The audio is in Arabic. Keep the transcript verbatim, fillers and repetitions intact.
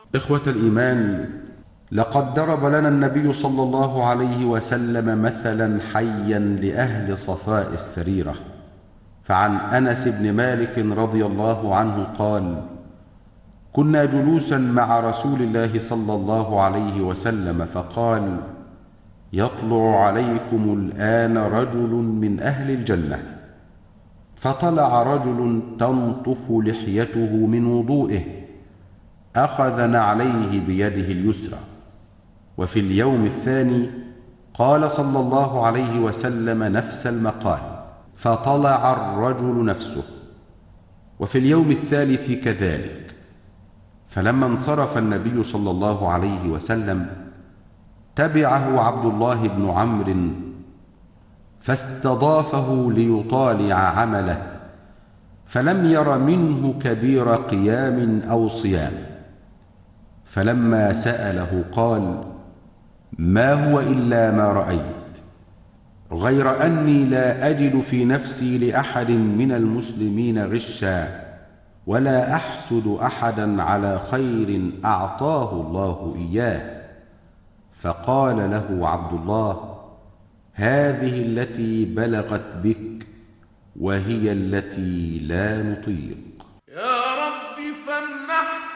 إخوة الإيمان، لقد ضرب لنا النبي صلى الله عليه وسلم مثلا حيا لأهل صفاء السريرة. فعن أنس بن مالك رضي الله عنه قال: كنا جلوسا مع رسول الله صلى الله عليه وسلم فقال: يطلع عليكم الآن رجل من أهل الجنة. فطلع رجل تنطف لحيته من وضوئه، أخذ نعليه بيده اليسرى. وفي اليوم الثاني قال صلى الله عليه وسلم نفس المقال، فطلع الرجل نفسه. وفي اليوم الثالث كذلك. فلما انصرف النبي صلى الله عليه وسلم تبعه عبد الله بن عمرو فاستضافه ليطالع عمله، فلم ير منه كبير قيام أو صيام. فلما سأله قال: ما هو إلا ما رأيت، غير أني لا أجد في نفسي لأحد من المسلمين غشا، ولا أحسد أحدا على خير أعطاه الله إياه. فقال له عبد الله: هذه التي بلغت بك، وهي التي لا نطيق.